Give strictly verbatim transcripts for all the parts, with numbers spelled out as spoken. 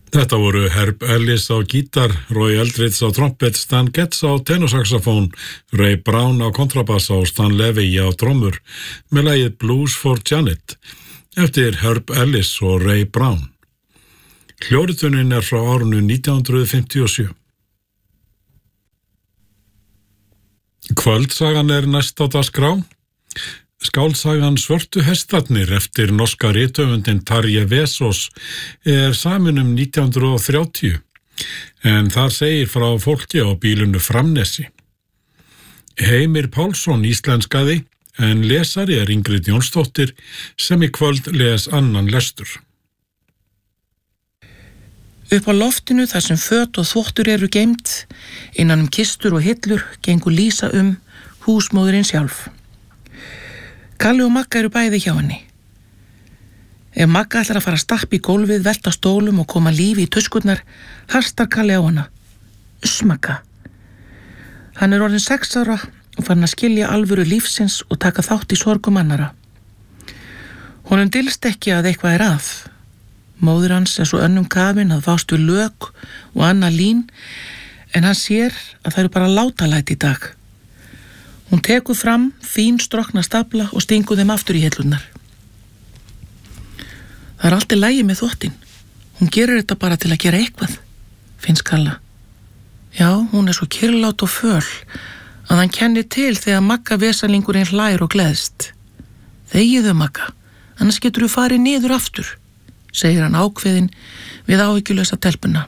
Þetta voru Herb Ellis á gítar, Roy Eldridge á trompet, Stan Getz á tenorsaxofón, Ray Brown á kontrabass og Stan Levy á trommur með lagið Blues for Janet eftir Herb Ellis og Ray Brown. Hljóðritunin er frá árinu nítján hundruð fimmtíu og sjö. Kvöldsagan er næst á dagskrá. Skáldsagan Svörtu hestarnir eftir norska rithöfundinn Tarje Vesaas er samin um nítján hundruð og þrjátíu, en þar segir frá fólki á bílunu Framnesi. Heimir Pálsson íslenskaði, en lesari er Ingrid Jónsdóttir sem í kvöld les annan lestur. Upp á loftinu þar sem föt og þvottur eru geymt, innan um kistur og hillur gengur Lísa um, húsmóðurinn sjálf. Kalli og Magga eru bæði hjá henni. Ef Magga ætlar að fara að stappa í gólfið, velta stólum og koma lífi í tuskurnar, hastar Kalli á hana. Uss, Magga. Hann er orðinn sex ára og farin að skilja alvöru lífsins og taka þátt í sorgum annara. Honum dylst ekki að eitthvað er að. Móðir hans er svo önnum kafin að fást við lök og annað lín, en hann sér að það eru bara látalæti í dag. Hún tekur fram fín strokna stafla og stingur þeim aftur í hillurnar. Það er allt í lagi með þvottinn. Hún gerir þetta bara til að gera eitthvað, finnst Kalla. Já, hún er svo kyrrlát og föl að hann kennir til þegar Magga vesalingurinn hlær og gleðst. Þegiðu, Magga, annars getur þú farið niður aftur, segir hann ákveðinn við áhyggjulausa telpuna.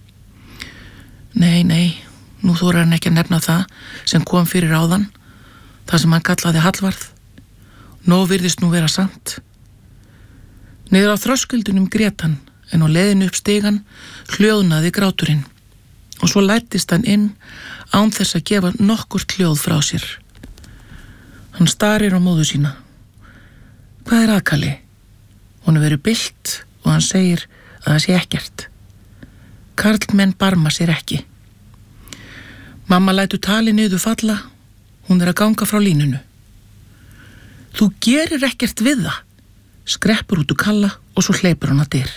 Nei, nei, nú þorar hann ekki að nefna það sem kom fyrir áðan, það sem hann kallaði Hallvarð. Nó virðist nú vera sant. Niður á þröskuldunum grét hann, en á leiðinu upp stigan hljóðnaði gráturinn og svo læddist hann inn án þess að gefa nokkurt hljóð frá sér. Hann starir á móður sína. Hvað er að, Kalli? Honum verður bilt og hann segir að það sé ekkert. Karlmenn barma sér ekki. Mamma lætur tali niður falla. Hún er að ganga frá línunu. Þú gerir ekkert við það, skreppur út úr Kalla og svo hleypur hann að dyr.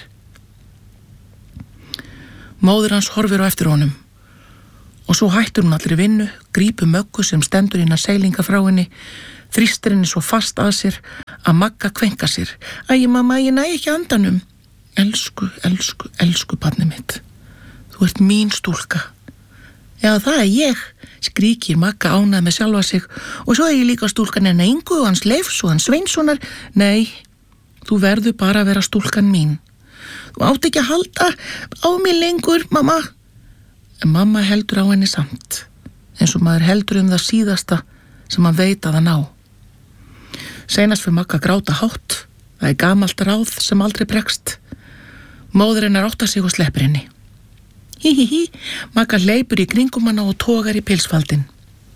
Móðir hans horfir á eftir honum og svo hættur hún allri vinnu, grípur Möggu sem stendur innan seilinga frá henni, þrýstir henni svo fast að sér að Magga kvenka sér. Æ, mamma, ég næ ekki andanum. Elsku, elsku, elsku barnið mitt. Þú ert mín stúlka. Já, það er ég, skríkir Magga ánað með sjálfa sig, og svo er ég líka stúlkan hennar Ingu og hans Leifs og hans Sveinssonar. Nei, þú verður bara að vera stúlkan mín. Þú átt ekki að halda á mig lengur, mamma. En mamma heldur á henni samt, eins og maður heldur um það síðasta sem hann veit að hann á. Seinast fyrir Magga gráta hátt, það er gamalt ráð sem aldrei bregst. Móðir hennar áttar sig og sleppir henni. Hí, hí, hí, Magga hleypur í kringum hana og togar í pilsfaldinn.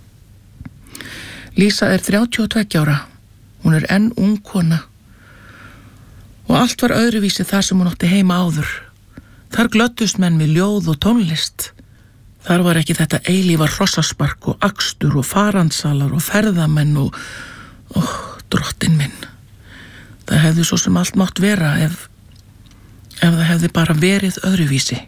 Lísa er þrjátíu og tveggja ára. Hún er enn ung kona. Og allt var öðruvísi þar sem hún átti heima áður. Þar glöddust menn við ljóð og tónlist. Þar var ekki þetta eilífa hrossaspark og akstur og farandsalar og ferðamenn og... Ó, drottinn minn. Það hefði svo sem allt mátt vera ef... ef það hefði bara verið öðruvísi.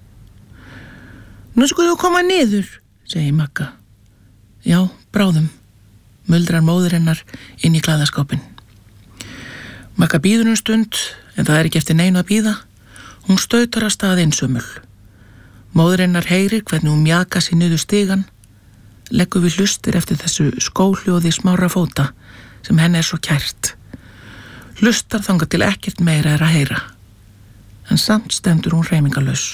Nú skulum við koma niður, segir Magga. Já, bráðum, muldrar móðir hennar inn í klæðaskápinn. Magga bíður um stund, en það er ekki eftir neinu að bíða. Hún stautar að stað einsömmul. Móðir hennar heyrir hvernig hún mjaka sig niður stigan, leggur við hlustir eftir þessu skóhljóði Smára fóta sem henni er svo kært. Hlustar þangað til ekkert meira er að heyra, en samt stendur hún hreyfingarlaus.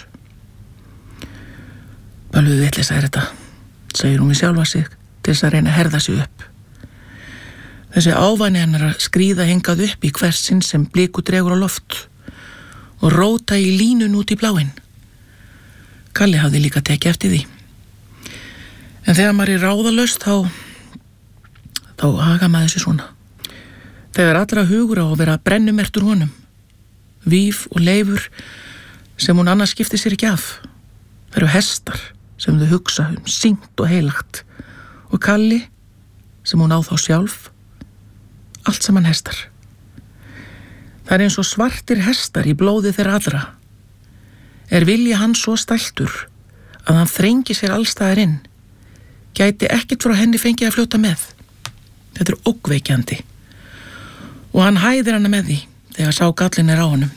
Bölvuð vitleysa er þetta, segir hún við sjálfa sig til þess að reyna að herða sig upp. Þessi ávæni hennar að skríða hingað upp í hvers sinn sem bliku dregur á loft og róta í línun út í bláinn. Kalli hafði líka tekið eftir því. En þegar maður er ráðalaust þá, þá haga maður þessi svona. Þegar allra hugur á að vera brennumertur honum, Víf og Leifur sem hún annars skipti sér ekki af. Það eru hestar sem þau hugsa um sýnt og heilagt og Kalli sem hún á þá sjálf, allt saman hestar. Það er eins og svartir hestar í blóði þeirra allra. Er vilji hann svo stæltur að hann þrengi sér allstaðar inn, gæti ekkert frá henni fengið að fljóta með. Þetta er ógveikjandi og hann hæðir hana með því þegar sá gallin er á honum.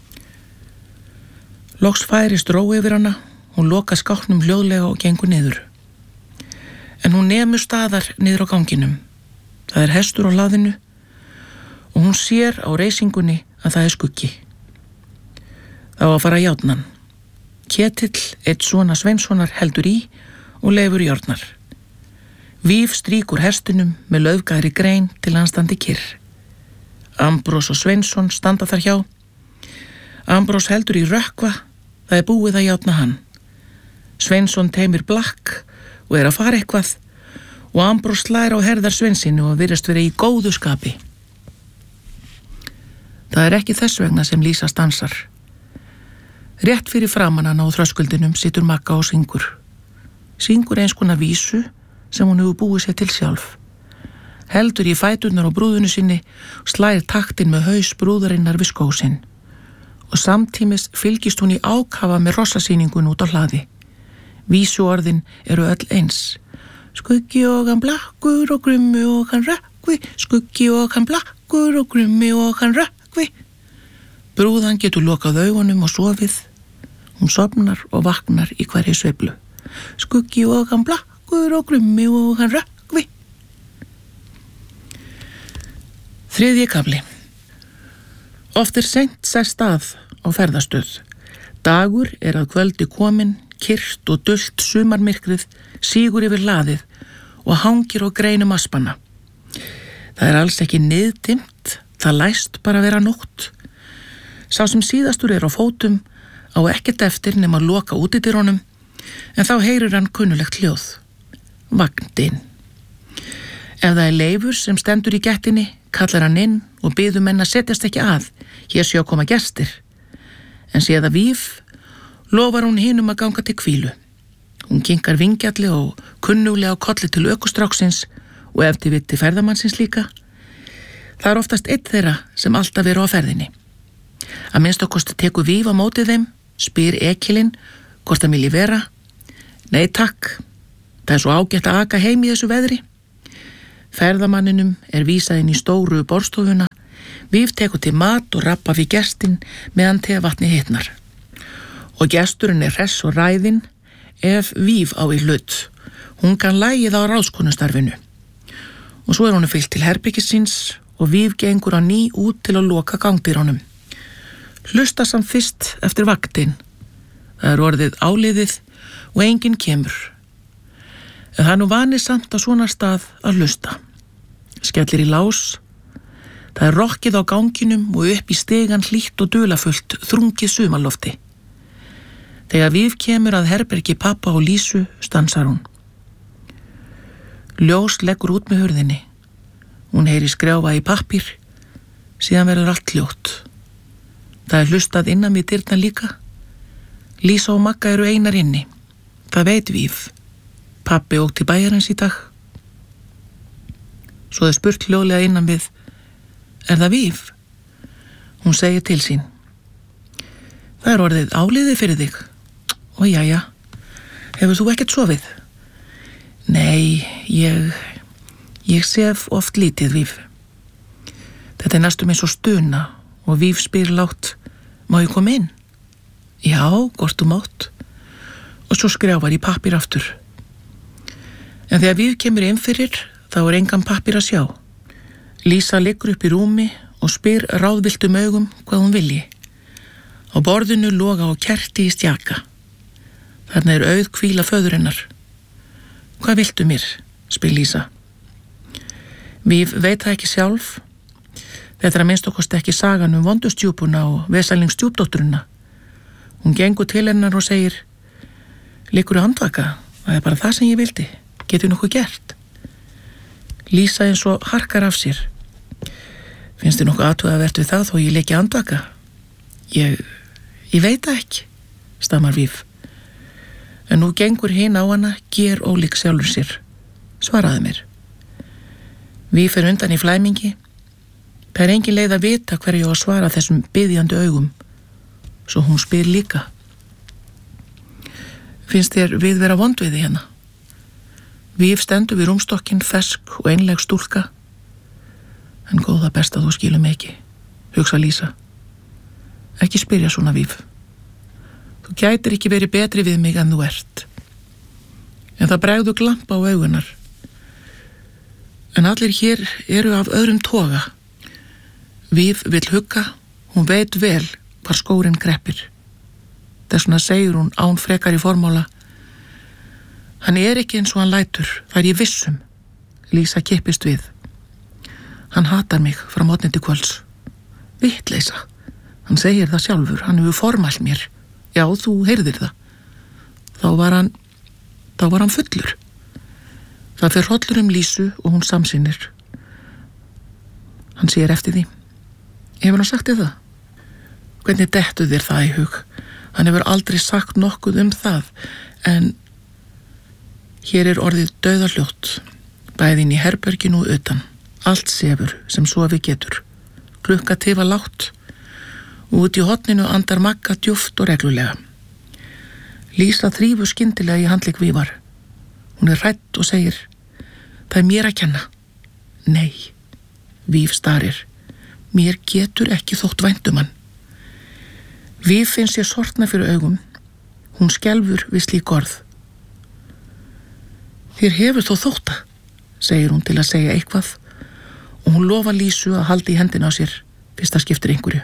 Loks færist ró yfir hana, hún loka skápnum hljóðlega og gengur niður. En hún nemur staðar niður á ganginum. Það er hestur á hlaðinu og hún sér á reysingunni að það er skuggi. Það á að fara járnan. Ketill, eitt svona Sveinssonar, heldur í og leifur járnar. Víf strýkur hestinum með laufgæðri grein til hann standi kyrr. Ambrós og Sveinsson standa þar hjá. Ambrós heldur í rökkva, það er búið að járna hann. Sveinsson teymir blakk og er að fara eitthvað og Ambrós slær á herðar Sveinsinu og virðast vera í góðu skapi. Það er ekki þess vegna sem Lísa stansar. Rétt fyrir framan hana á þröskuldinum situr Magga og syngur. Syngur eins konar vísu sem hún hefur búið sér til sjálf. Heldur í fæturnar á brúðunu sinni og slær taktinn með haus brúðarinnar við skó sinn. Og samtímis fylgist hún í ákafa með rossasýningun út á hlaði. Vísuorðin eru öll eins. Skuggi og hann blakkur og grummi og hann rökkvi, skuggi og hann blakkur og grummi og hann rökkvi. Brúðan getur lokað augunum og sofið. Hún sofnar og vaknar í hverju sveiflu. Skuggi og hann blakkur og grummi og hann rökkvi. Þriðji kafli. Oft er seint sest að á ferðastöð. Dagur er að kvöldi komin, kyrrt og dult sumarmyrkrið sígur yfir hlaðið og hangir á greinum aspanna. Það er alls ekki niðdimt, það læst bara vera nótt. Sá sem síðastur er á fótum á ekkert eftir nema að loka útidyrunum, en þá heyrir hann kunnulegt hljóð. Vagninn. Ef það er Leifur sem stendur í gættinni, kallar hann inn og biður menn að setjast ekki að, hér sé að koma gestir. En sé það Víf, lofar hún hinum að ganga til hvílu. Hún kinkar vingjalli og kunnuglega á kolli til ökustráksins og ef til viti ferðamannsins líka. Það er oftast einn þeirra sem alltaf eru á ferðinni. Að minnst okkosti tekur Víf á mótið þeim, spyr ekilinn hvort það vilji vera. Nei takk, það er svo ágætt að aka heim í þessu veðri. Ferðamanninum er vísað inn í stóru borðstofuna. Víf tekur til mat og rappa við gestinn meðan tevatni hitnar. Og gesturinn er hress og ræðinn ef Víf á í hlut. Hún kann lagið á ráðskonustarfinu. Og svo er hún fylgt til herbergis síns og Víf gengur á ný út til að loka gangdyrunum. Hlusta samt fyrst eftir vaktinn. Það er orðið áliðið og enginn kemur. En það er nú vanið samt á svona stað að hlusta. Skellir í lás. Það er rokkið á ganginum og upp í stigan hlýtt og dulafullt þrungið sumarlofti. Þegar Víf kemur að herbergi pappa og Lísu stansar hún. Ljós leggur út með hurðinni. Hún heyri skrjáfa í pappír, síðan verður allt hljótt. Það er hlustað innan við dyrnar líka. Lísa og Magga eru einar inni. Það veit Víf. Pappi ók til bæjarins í dag. Svo er spurt hljóðlega innan við, er það Víf? Hún segir til sín. Það er orðið áliðið fyrir þig. Og jæja, hefur þú ekkert sofið? Nei, ég, ég sef oft lítið, Víf. Þetta er næstum eins og stuna og Víf spyr lágt, má ég koma inn? Já, hvort þú mátt. Og svo skrjáfar í pappír aftur. En þegar Víf kemur inn fyrir, þá er engan pappír að sjá. Lísa liggur upp í rúmi og spyr ráðvilltum augum hvað hún vilji. Á borðinu loga á kerti í stjaka. Þarna er auð hvíla föðurinnar. Hvað viltu mér? Spyr Lísa. Víf veit það ekki sjálf. Þetta er að minnst okkost ekki sagan um vondustjúpuna og vesalingstjúpdótturina. Hún gengur til hennar og segir, liggur þú andvaka? Það er bara það sem ég vildi. Getur nokkuð gert? Lísa eins og harkar af sér. Finnst þið nokkuð athugavert við það þó ég leiki andvaka? Ég, ég veit það ekki, stamar Víf. En nú gengur hin á hana, ger ólík sjálfur sér. Svaraði mér. Víf er undan í flæmingi. Það er engin leið að vita hverju á að svara þessum biðjandi augum. Svo hún spyr líka. Finnst þér við vera vondviði hérna? Víf stendur við rúmstokkin, fersk og einleg stúlka. En góða best að þú skilur mig ekki, hugsa Lísa. Ekki spyrja svona, Víf. Þú gætir ekki verið betri við mig en þú ert. En það bregðu glampa á augunar. En allir hér eru af öðrum toga. Víf vill hugga, hún veit vel hvar skórinn kreppir. Þess vegna segir hún án frekar í formála: hann er ekki eins og hann lætur, það er ég vissum. Lísa kippist við. Hann hatar mig frá morgni til kvölds. Vitleysa. Hann segir það sjálfur, hann hefur formælt mér. Já, þú heyrðir það. Þá var hann, þá var hann fullur. Það fer hrollur um Lísu og hún samsinnir. Hann segir eftir því: hefur hann sagt þér það? Hvernig dettu þér það í hug? Hann hefur aldrei sagt nokkuð um það, en hér er orðið dauðaljótt, bæðin í herberginu og utan. Allt sefur sem sofi getur. Klukka tifa lágt og út í horninu andar Magga djúpt og reglulega. Lísa þrífur skyndilega í handlegg Vífar. Hún er hrædd og segir: það er mér að kenna. Nei, Víf starir. Mér getur ekki þótt vænt um hann. Víf finnst sér sortna fyrir augum. Hún skelfur við slík orð. Þér hefur þó þótt það, segir hún til að segja eitthvað, og hún lofa Lísu að halda í hendina á sér fyrst það skiptir einhverju.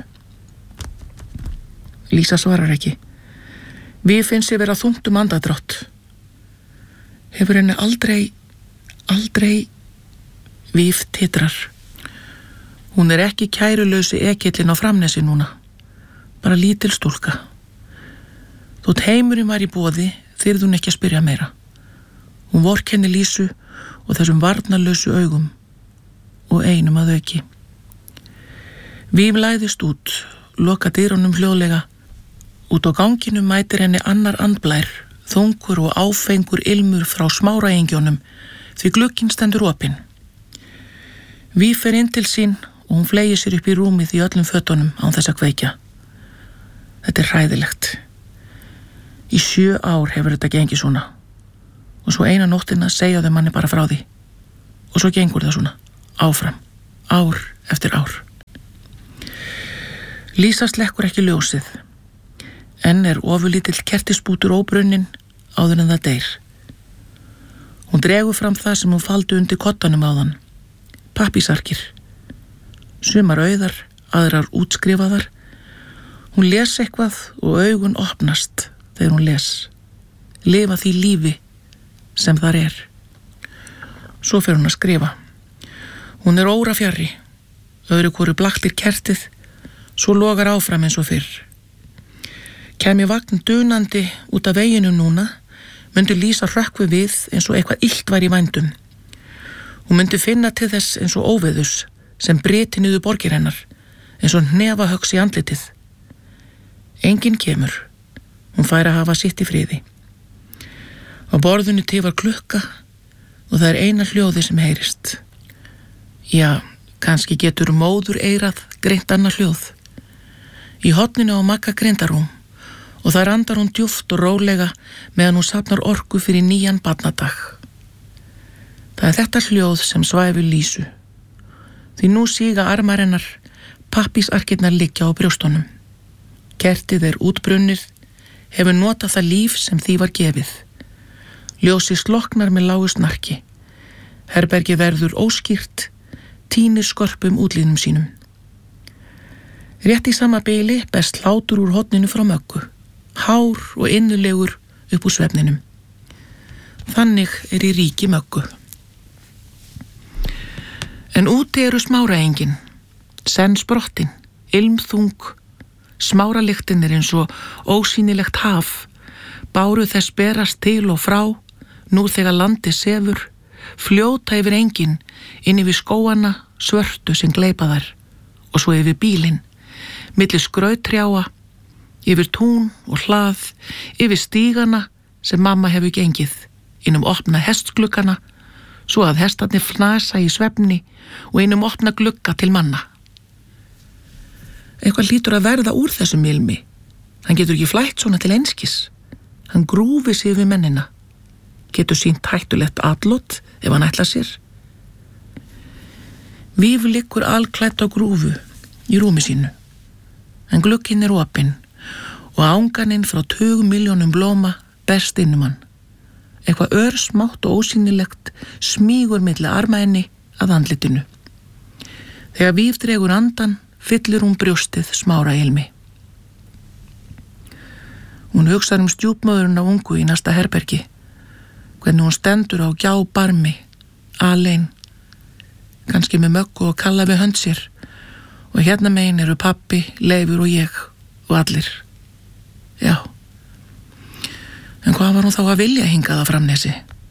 Lísa svarar ekki. Víf finnst sér vera þungt um andadrátt. Hefur henni aldrei, aldrei... Víf titrar. Hún er ekki kærulausi ekillin á Framnesi núna. Bara lítil stúlka. Þótt heimurinn var í boði, þyrði hún ekki að spyrja meira. Hún vorkenni Lísu og þessum varnarlausu augum og einum að auki. Víf læðist út, loka dyrunum hljóðlega. Út á ganginu mætir henni annar andblær, þungur og áfengur ilmur frá smáraengjónum, því glugginn stendur opinn. Víf fer inn til sín og hún fleygir sér upp í rúmið í öllum fötunum án þess að kveikja. Þetta er hræðilegt. Í sjö ár hefur þetta gengið svona. Og svo eina nóttina segja þau manni bara frá því. Og svo gengur það svona, áfram, ár eftir ár. Lísa slekkur ekki ljósið. Enn er ofurlítill kertisbútur óbrunnin áður en það deyr. Hún dregur fram það sem hún faldi undir koddanum áðan. Pappísarkir. Sumar auðar, aðrar útskrifaðar. Hún les eitthvað og augun opnast þegar hún les. Lifa því lífi sem þar er. Svo fer hún að skrifa. Hún er órafjarri. Öðru hvoru blaktir kertið, svo logar áfram eins og fyrr. Kæmi vagn dunandi út af veginu núna, myndi Lísa hrökkvi við eins og eitthvað illt var í vændum. Hún myndi finna til þess eins og óveðus sem bryti niður borgir hennar, eins og hnefahöggs í andlitið. Enginn kemur. Hún fær að hafa sitt í friði. Á borðinu tifar klukka og það er eina hljóði sem heyrist. Já, kannski getur móður eyrað greint annað hljóð. Í horninu á Magga grindarúm og þar andar hún djúpt og rólega meðan hún safnar orku fyrir nýjan barnadag. Það er þetta hljóð sem svæfir Lísu. Því nú síga armar hennar, pappísarkirnar liggja á brjóstunum. Kertið er útbrunnið, hefur notað það líf sem því var gefið. Ljósi sloknar með lágu snarki. Herbergi verður óskýrt, tínir skörpum útlínum sínum. Rétt í sama beili best hlátur úr horninu frá Möggu, hár og innulegur upp úr svefninum. Þannig er í ríki Möggu. En úti eru smáraengin, senn sprottin, ilmþung, smáralyktin er eins og ósýnilegt haf, báru þess berast til og frá, nú þegar landi sefur, fljóta yfir engin, inn yfir skóana, svörtu sem gleipa þær, og svo yfir bílinn, milli skrauttrjáa, yfir tún og hlað, yfir stígana sem mamma hefur gengið, innum opna hestgluggana, svo að hestarnir fnasa í svefni og innum opna glugga til manna. Eitthvað hlýtur að verða úr þessum ilmi. Hann getur ekki flætt svona til einskis. Hann grúfi sig við mennina, getur sýnt hættulegt atlot ef hann ætla sér. Víf liggur alklædd á grúfu í rúmi sínu, en glugginn er opinn og ánganinn frá tugum milljónum blóma berst inn um hann. Eitthvað örsmátt og ósýnilegt smýgur milli arma henni að andlitinu. Þegar Víf dregur andan, fyllir hún brjóstið smára ilmi. Hún hugsar um stjúpmóðurinn á ungu í næsta herbergi, hvernig hún stendur á gjá barmi, alein, kannski með Möggu og Kalla við hönd sér, og hérna megin eru pabbi, Leifur og ég og allir. Já. En hvað var hún þá að vilja hingað á Framnesi?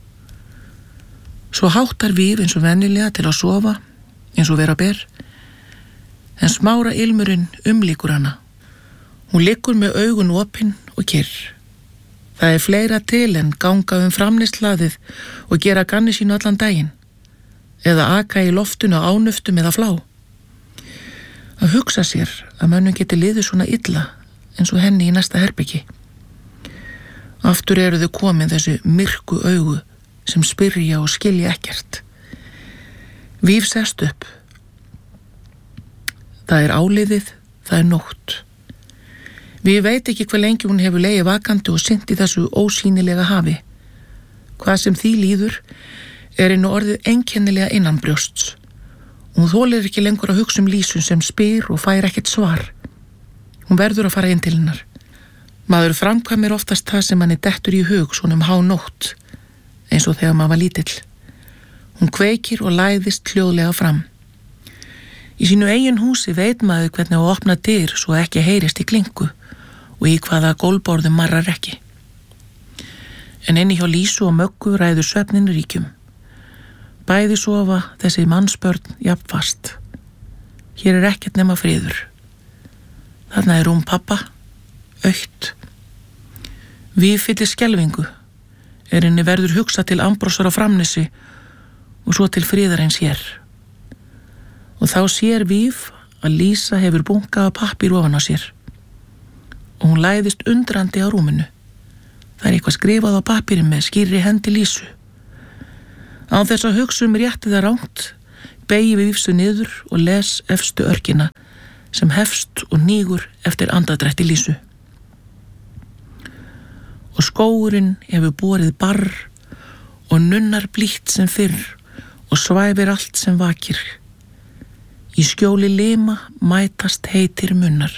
Svo háttar Víf eins og venjulega til að sofa, eins og vera ber, en smára ilmurinn umlíkur hana. Hún liggur með augun opin og kyrr. Það er fleira til en ganga um Framneslaðið og gera ganni sínu allan daginn, eða aka í loftinu á ánuftum eða flá. Að hugsa sér að mönnum geti liðið svona illa eins og henni í næsta herbyggi. Aftur eru þau komin þessu myrku augu sem spyrja og skilja ekkert. Víf sest upp. Það er áliðið, það er nótt. Við veit ekki hver lengi hún hefur legið vakandi og synt í þessu ósýnilega hafi. Hvað sem því líður er einu orðið einkennilega innanbrjósts. Hún þolir ekki lengur að hugsa um Lísu sem spyr og fær ekkert svar. Hún verður að fara inn til hennar. Maður framkvæmir oftast það sem manni dettur í hug svona um hánótt, eins og þegar maður var lítill. Hún kveikir og læðist hljóðlega fram. Í sínu eigin húsi veit maður hvernig að opna dyr svo ekki heyrist í klinku og í hvaða gólborðum marrar ekki. En inni hjá Lísu og Möggu ræður svefnin ríkjum. Bæði sofa þessi mannsbörn jafnfast. Hér er ekkert nema friður. Þarna er rúm pappa, autt. Víf fyllir skelfingu, er henni verður hugsa til Ambrósar á Framnesi og svo til friðarins hér. Og þá sér Víf að Lísa hefur bunkað pappír ofan á sér. Og hún læðist undrandi á rúminu. Það er eitthvað skrifað á pappírin með skýrri hendi Lísu. Án þess að hugsa um rétt eða rangt, beygi Vífsu niður og les efstu örkina sem hefst og hnígur eftir andadrætti Lísu. Og skógurinn hefur borið barr og nunnar blítt sem fyrr og svæfir allt sem vakir. Í skjóli lima mætast heitir munnar.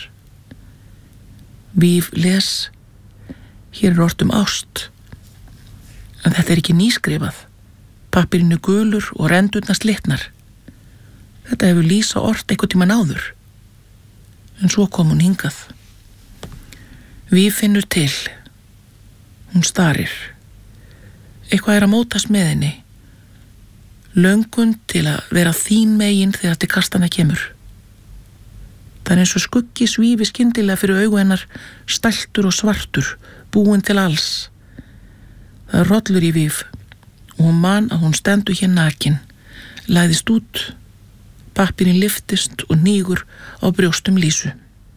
Víf les, hér er ort um ást, en þetta er ekki nýskrifað. Pappirinn er gulur og rendurnar slitnar. Þetta hefur Lísa ort eitthvað tíman áður. En svo kom hún hingað. Víf finnur til. Hún starir. Eitthvað er að mótast með henni. Löngun til að vera þín megin þegar til kastana kemur. Það er eins og skuggi svífi skyndilega fyrir augu hennar, stæltur og svartur, búinn til alls. Það er rollur í Víf og hún man að hún stendur hér nakin, læðist út, pappirinn lyftist og hnígur á brjóstum Lísu.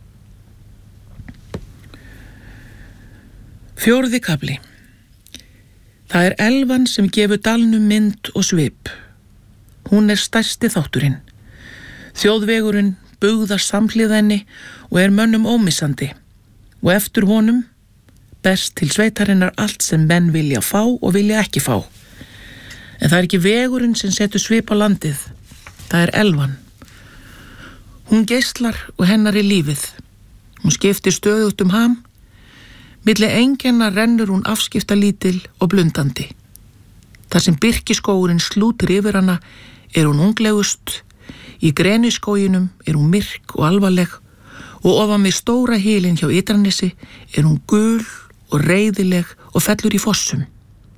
Fjórði kafli. Það er elvan sem gefur dalnum mynd og svip. Hún er stærsti þátturinn. Þjóðvegurinn bugðar samhlið henni og er mönnum ómissandi og eftir honum berst til sveitarinnar allt sem menn vilja fá og vilja ekki fá. En það er ekki vegurinn sem setur svip á landið, það er elvan. Hún geislar og hennar er lífið. Hún skiptir stöðugt um ham. Milli einkenna rennur hún afskiptalítil og blundandi. Þar sem birkiskógurinn slútir yfir hana er hún unglegust, í greniskóginum er hún myrk og alvarleg og ofan með stóra hylinn hjá Ytranesi er hún gul og reiðileg og fellur í fossum.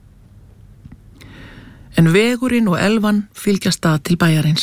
En vegurinn og elvan fylgjast að til bæjarins.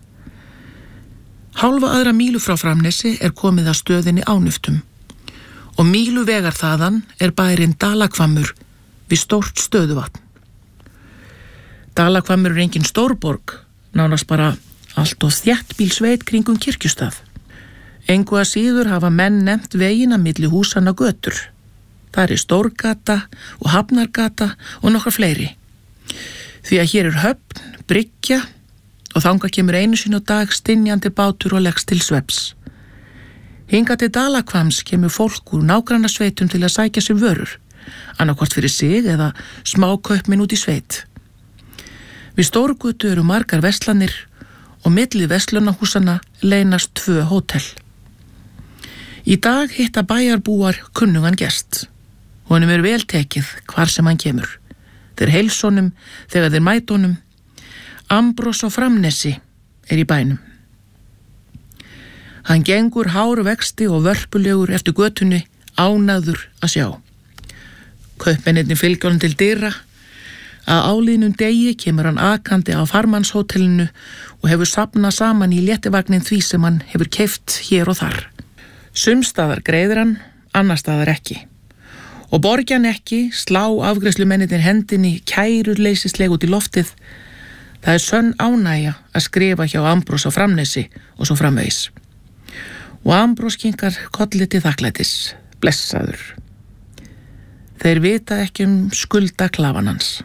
Hálfa aðra mílu frá Framnesi er komið að stöðinni Ánuftum og mílu vegar þaðan er bærinn Dalakvammur við stórt stöðuvatn. Dalakvammur er engin stórborg, nánast bara allt og þéttbílsveit kringum kirkjustað. Engu að síður hafa menn nefnt vegina milli húsanna götur. Það er Stórgata og Hafnargata og nokkar fleiri. Því að hér er höfn, bryggja og þangað kemur einu sinni á dag stynjandi bátur og leggst til svefns. Hingað til Dalakvams kemur fólk úr nágrannasveitum til að sækja sér vörur, annarkvort fyrir sig eða smá kaupmenn út í sveit. Við Stórgötu eru margar verslanir og milli verslunarhúsanna leynast tvö hótel. Í dag hitta bæjarbúar kunnugan gest. Honum er vel tekið hvar sem hann kemur. Þeir heilsonum þegar þeir mætonum. Ambrós á Framnesi er í bænum. Hann gengur hár vexti og vörpulegur eftir götunni, ánægður að sjá. Kaupmennirnir fylgja honum til dyra. Að álínum degi kemur hann akandi á farmannshótelinu og hefur safnað saman í léttivagnin því sem hann hefur keypt hér og þar. Sumstaðar greiðir hann, annar staðar ekki. Og borgi hann ekki, slá afgreiðslumennirnir hendinni kærurleysisleg út í loftið. Það er sönn ánægja að skrifa hjá Ambrós á Framnesi og svo framvegis. Og Ambrós kinkar kolli til þakklætis, blessaður. Þeir vita ekki um skulda klafan hans.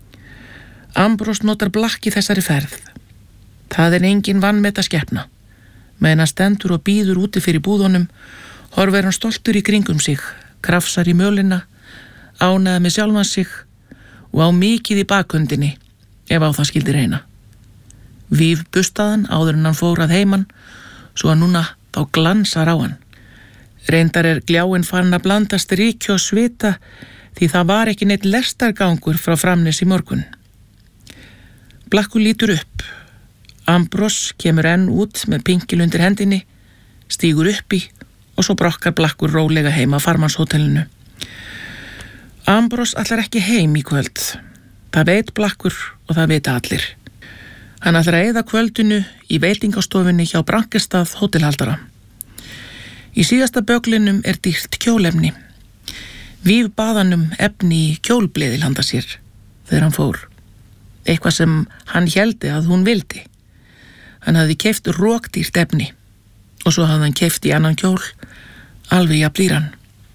Ambrós notar blakk í þessari ferð. Það er engin vanmeta skepna. Meðan hann stendur og bíður úti fyrir búðunum, horfir hann stoltur í kringum sig, krafsar í mölina, ánæða með sjálfan sig og á mikið í bakhundinni ef á það skildi reyna. Víf bustaðan áður en hann fór að heiman, svo að núna þá glansar á hann. Reyndar er gljáin farin að blandast ryki og svita því það var ekki neitt lestargangur frá Framnesi í morgun. Blakkur lítur upp. Ambrós kemur enn út með pinkil undir hendinni, stígur uppi og svo brokkar Blakkur rólega heim að farmannshótelinu. Ambrós ætlar ekki heim í kvöld. Það veit Blakkur og það veit allir. Hann ætlar að eyða kvöldinu í veitingastofunni hjá Brankestad hótelhaldara. Í síðasta böglinum er dýrt kjólefni. Víf baðanum efni í kjólbleðil handa sér þegar hann fór. Eitthvað sem hann héldi að hún vildi. Hann hafði keypt rókdýrt efni og svo hafði hann keypt í annan kjól, alveg jafn dýran.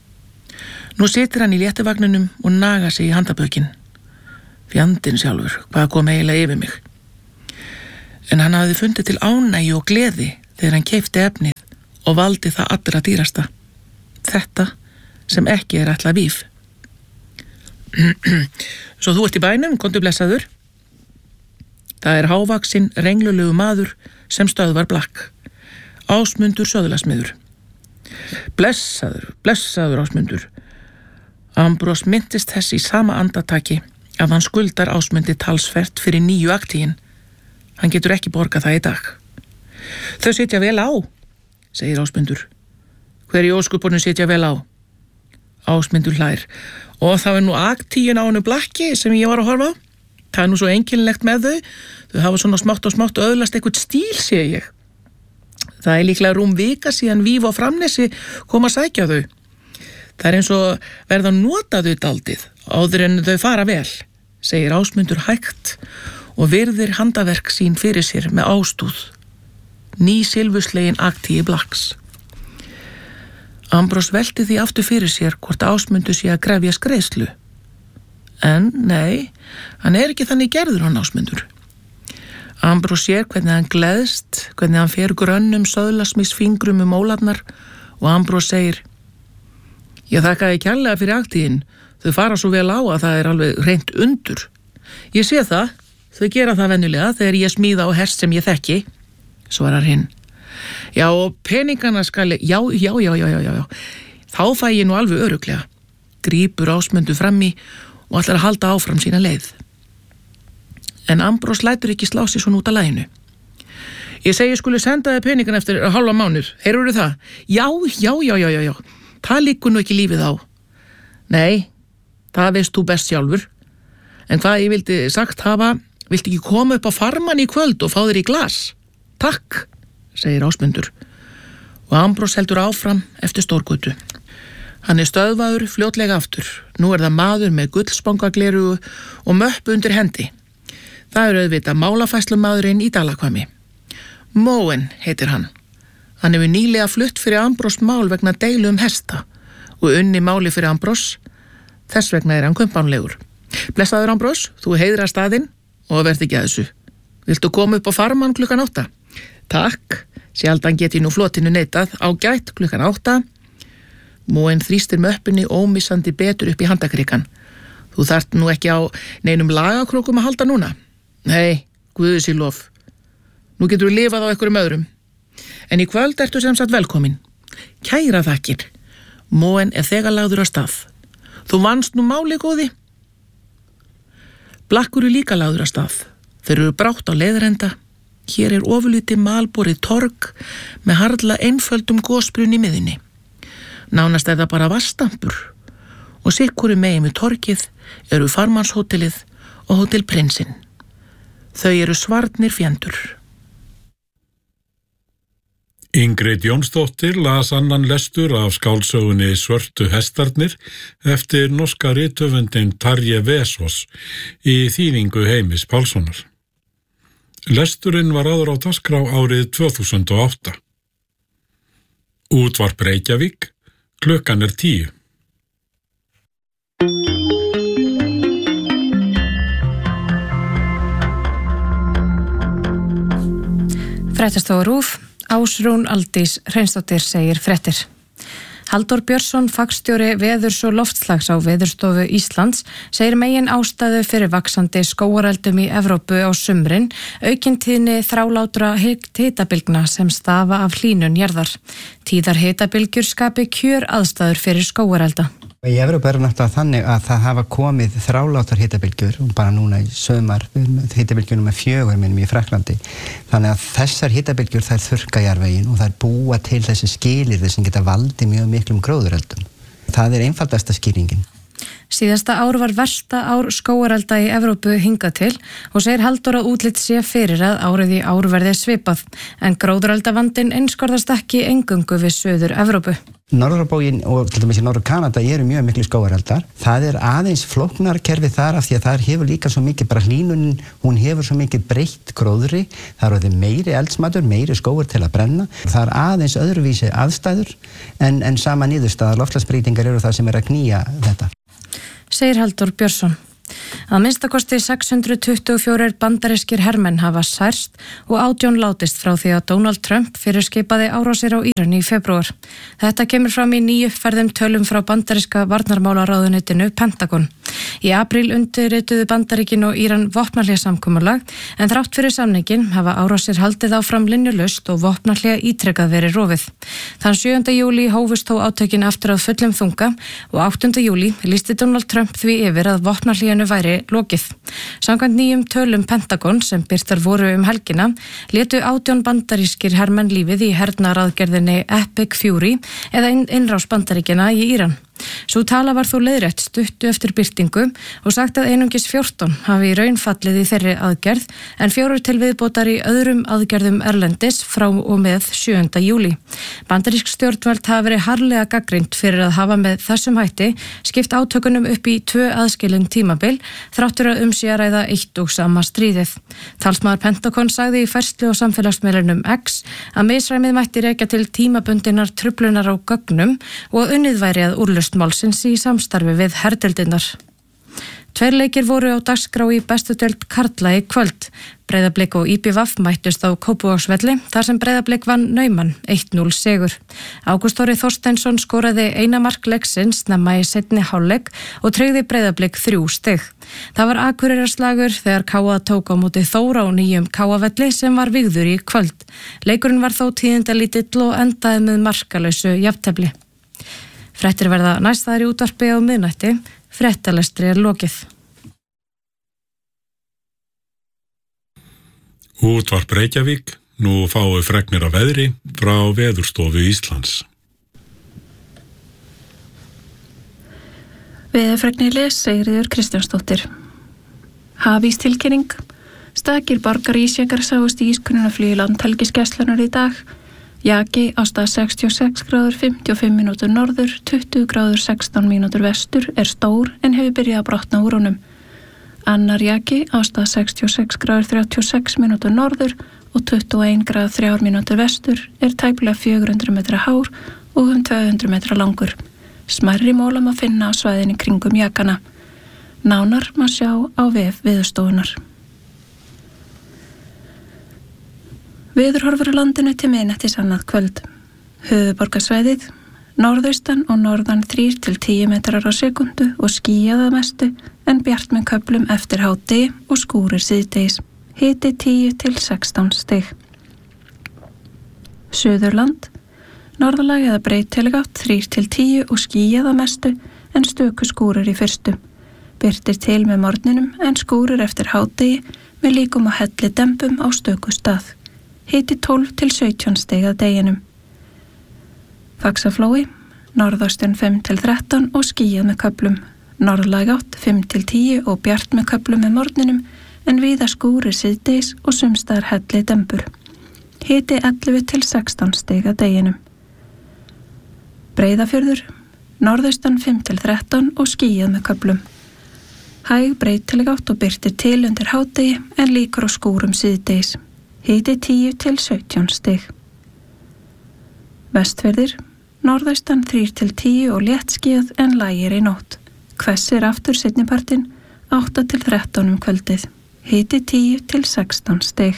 Nú situr hann í léttivagninum og nagar sig í handabökin. Fjandinn sjálfur, hvað kom eiginlega yfir mig? En hann hafði fundið til ánægju og gleði þegar hann keypti efnið og valdi það allra dýrasta. Þetta sem ekki er ætlað Víf. Svo þú ert í bænum, komdu blessaður. Það er hávaxinn, renglulegu maður sem stöðvar Blakk. Ásmundur söðlasmiður. Blessaður, blessaður Ásmundur. Ambrós myndist þess í sama andataki að hann skuldar Ásmundi talsvert fyrir nýju aktíin. Hann getur ekki borgað það í dag. Þau sitja vel á, segir Ásmundur. Hver í óskupunum sitja vel á? Ásmundur hlær. Og það er nú aktíin á hannu Blakki sem ég var að horfa á. Það er nú svo einkennilegt með þau. Þau hafa svona smátt og smátt öðlast eitthvað stíl, sé ég. Það er líklega rúm vika síðan Víf á Framnesi kom að sækja þau. Það er eins og verða að nota þau daldið áður en þau fara vel, segir Ásmundur hægt og virðir handaverk sín fyrir sér með ástúð. Ný silfurslegin aktíi Blakks. Ambrós velti því aftur fyrir sér hvort Ásmundur sé að krefja greiðslu. En nei, hann er ekki þannig gerður hann Ásmundur. Ambrós sér hvernig hann gleðst, hvernig hann fer grönnum söðlasmísfingrum um ólarnar og Ambrós segir: Ég þakkaði kærlega fyrir aktíðin, þau fara svo vel á að það er alveg hreint undur. Ég sé það, þau gera það venjulega þegar ég smíða á hest sem ég þekki, svarar hinn. Já, og peningana skal ég, já, já, já, já, já, já, þá fæ ég nú alveg örugglega, grípur Ásmundur frammi og ætlar að halda áfram sína leið. En Ambrós lætur ekki slá sig svona út af laginu. Ég segi skuli senda þið peningan eftir hálfa mánuð, heyrðu það? Já, já, já, já, já, já, það liggur nú ekki lífið á. Nei, það veist þú best sjálfur. En hvað ég vildi sagt hafa, viltu ekki koma upp á farmann í kvöld og fá þér í glas? Takk, segir Ásmundur. Og Ambrós heldur áfram eftir Stórgötu. Hann er stöðvaður fljótlega aftur. Nú er það maður með gullspangaglerugu og möppu undir hendi. Það er auðvitað málafæslumaðurinn í Dalakvami. Móen heitir hann. Hann hefur nýlega flutt fyrir Ambrós mál vegna deilu um hesta og unni máli fyrir Ambrós. Þess vegna er hann kumpánlegur. Blessaður Ambrós, þú heiðra staðinn og verð ekki að þessu. Viltu koma upp á farmann klukkan átta? Takk, sjaldan get ég nú flotinu neitað, ágætt klukkan átta. Móen þrýstir möppinni ómissandi betur upp í handakrikan. Þú þarft nú ekki á neinum lagakrókum að halda núna. Nei, guði sér lof. Nú getur við lifað á einhverjum öðrum. En í kvöld ertu sem sagt velkomin. Kæra þakkir. Móen er þegar lagður á stað. Þú vannst nú máli, góði. Blakkur er líka lagður á stað. Þeir eru brátt á leiðrenda. Hér er ofurlítið malborið torg með harla einföldum gosbrunn í miðunni. Nánast er það bara vastampur. Og sikkur megin við torgið eru farmannshótelið og hótel Prinsinn. Þau eru svarnir fjendur. Ingrid Jónsdóttir las annan lestur af skáldsögunni Svörtu hestarnir eftir norska rithöfundinn Tarje Vesaas í þýðingu Heimis Pálssonar. Lesturinn var áður á dagskrá árið tvö þúsund og átta. Útvarp Reykjavík, klukkan er tíu. Fréttastofa RÚV, Ásrún Aldís Hreinsdóttir segir fréttir. Halldór Björnsson, fagstjóri veðurs og loftslags á Veðurstofu Íslands, segir megin ástæðu fyrir vaxandi skógareldum í Evrópu á sumrin, aukin tíðni þrálátra hitabylgna sem stafa af hlýnun jarðar. Tíðar hitabylgjur skapi kjör aðstæður fyrir skógarelda. Í Evrópu er náttúrulega þannig að það hafa komið þrálátar hitabylgjur og bara núna í sömar hitabylgjunum með fjögur minnum í Frakklandi. Þannig að þessar hitabylgjur þær þurrka jarðveginn og þær búa til þessi skilyrði sem geta valdið mjög miklum gróðureldum. Það er einfaldasta skýringin. Síðasta ár var versta ár skógarelda í Evrópu hingað til og segir Halldór að útlit sé fyrir að árið í ár verði svipað, en gróðureldavandinn einskorðast ekki eingöngu við Suður Evrópu. Norðurbógin og til dæmis í Norður-Kanada eru mjög miklu skógareldar. Það er aðeins flóknar kerfi þar af því að það hefur líka svo mikið bara hlýnunin, hún hefur svo mikið breytt gróðri, það eru meiri eldsmatur, meiri skógur til að brenna. Það er aðeins öðruvísi aðstæður en, en sama niðurstaða loftslagsbreytingar eru það sem er að knýja þetta. Segir Halldór Björnsson. Að minnstakosti sex hundruð tuttugu og fjórir bandarískir hermenn hafa særst og átján látist frá því að Donald Trump fyrirskipaði árásir á Íran í febrúar. Þetta kemur fram í nýuppfærðum tölum frá bandaríska varnarmálaráðuneytinu Pentagon. Í apríl undirrituðu Bandaríkin og Íran vopnahléssamkomulag, en þrátt fyrir samningin hafa árásir haldið áfram linnulaust og vopnahlé ítrekað verið rofið. Þann sjöunda júlí hófust þó átökin aftur að fullum þunga og áttunda júlí lýsti Donald Trump því yfir að vopnahlénu væri lokið. Samkvæmt nýjum tölum Pentagon sem birtar voru um helgina létu átján bandarískir hermenn lífið í hernaðaraðgerðinni Epic Fury eða innrás Bandaríkjanna í Íran. Sú tala var þó leiðrétt stuttu eftir birtingu og sagt að einungis fjórtán hafi í raun fallið í þeirri aðgerð en fjórir til viðbótar í öðrum aðgerðum erlendis frá og með sjöunda júlí. Bandarísk stjórnvöld hafa verið harðlega gagnrýnd fyrir að hafa með þessum hætti skipt átökunum upp í tvö aðskilin tímabil þráttur að um sé að ræða eitt og sama stríðið. Talsmaður Pentagon sagði í færslu á samfélagsmiðlunum X að misræmið mætti rekja til tímabundinnar truflunar á gögnum og unnið væri að úrlausn málsins í samstarfi við herdeildirnar. Tveir leikir voru á dagskrá í bestu deild karla í kvöld. Breiðablik og Í B V mættust á Kópavogsvelli þar sem Breiðablik vann Naumann eitt núll sigur. Ágúst Þóri Þorsteinsson skoraði eina mark leiksins snemma í seinni hálfleik og tryggði Breiðablik þrjú stig. Það var Akureyrarslagur þegar K A tók á móti Þór á nýjum K A-velli sem var vígður í kvöld. Leikurinn var þó tíðindalítill og endaði með markalausu jafntefli. Fréttir verða næstaðar í útvarpi á miðnætti. Fréttalestri er lokið. Útvarp Reykjavík, nú fáum við fregnir af veðri frá Veðurstofu Íslands. Veðurfregnir les Sigríður Kristjánsdóttir. Hafís tilkynning. Stakir borgar ísjakar sáust í ískunnunarflugi Landhelgisgæslunnar í dag. Jaki á stað sextíu og sex gráður fimmtíu og fimm mínútur norður, tuttugu gráður sextán mínútur vestur er stór en hefur byrjað að brotna úr honum. Annar jaki á stað sextíu og sex gráður þrjátíu og sex mínútur norður og tuttugu og ein gráður þrjár mínútur vestur er tæplega fjögur hundruð metra hár og um tvö hundruð metra langur. Smærri móla má finna á svæðinni kringum jakana. Nánar má sjá á vef Veðurstofunnar. Veðurhorfur á landinu til miðnættis annað kvöld. Höfuðborgarsvæðið, norðaustan og norðan þrír til tíu metrar á sekundu og skýjað að mestu en bjart með köflum eftir hádegi og skúrir síðdegis. Hiti tíu til sextán stig. Suðurland, norðalag eða breytileg átt þrír til tíu og skýjað að mestu en stöku skúrir í fyrstu. Birtir til með morgninum en skúrir eftir hádegi með líkum á helli dembum á stöku stað. Hiti tólf til sautján stig að deginum. Faxaflói, norðaustan fimm til þrettán og skýjað með köflum. Norðlæg átt fimm til tíu og bjart með köflum með morgninum en víða skúrir síðdegis og sumstaðar helli dembur. Hiti ellefu til sextán stig að deginum. Breiðafjörður, norðaustan fimm til þrettán og skýjað með köflum. Hæg breytileg átt og birtir til undir hádegi en líkur á skúrum síðdegis. Hiti tíu til sautján stig. Vestfjörðir, norðaustan þrír til tíu og léttskýjað en lægir í nótt. Hvessir aftur seinnipartinn átta til þrettán um kvöldið. Hiti tíu til sextán stig.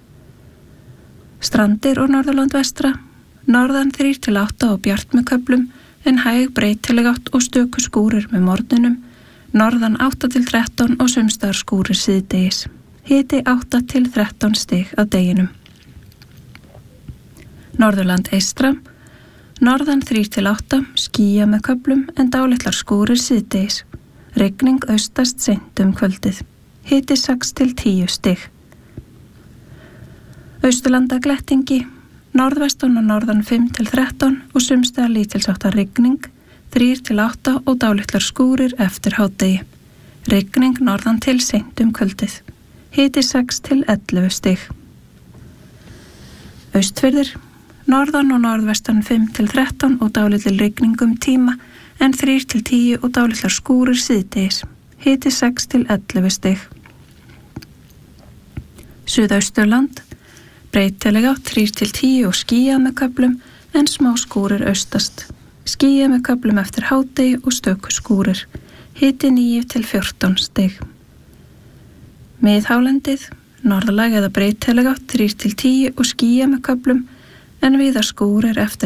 Strandir og Norðurland vestra, norðan þrír til átta og bjart með köflum en hæg breytileg átt og stöku skúrir með morgninum, norðan átta til þrettán og sumstaðar skúrir síðdegis. Hiti átta til þrettán stig að deginum. Norðurland eystra, norðan þrír til átta, skýjað með köflum en dálitlar skúrir síðdegis. Rigning austast seint um kvöldið. Hiti sex til tíu stig. Austurlanda glettingi, norðvestan og norðan fimm til þrettán og sumstaðar lítilsháttar rigning, þrír til átta og dálitlar skúrir eftir hádegi. Rigning norðan til seint um kvöldið. Hiti sex til ellefu stig. Austfjörðir, norðan og norðvestan fimm til þrettán og dálítil rigning um tíma en þrír til tíu og dálitlar skúrir síðdegis. Hiti sex til ellefu stig. Suðausturland, breytileg átt þrír til tíu og skýjað með köflum en smá skúrir austast. Skýjað með köflum eftir hádegi og stöku skúrir. Hiti níu til fjórtán stig. Miðhálendið, norðlæg eða breytileg átt þrír til tíu og skýjað með köflum en víða skúrir eftir